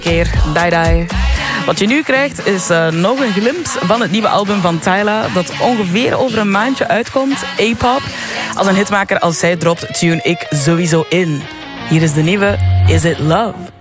keer Die Die. Wat je nu krijgt is nog een glimp van het nieuwe album van Tyla, dat ongeveer over een maandje uitkomt, A-Pop. Als een hitmaker als zij dropt, tune ik sowieso in. Hier is de nieuwe Is It Love?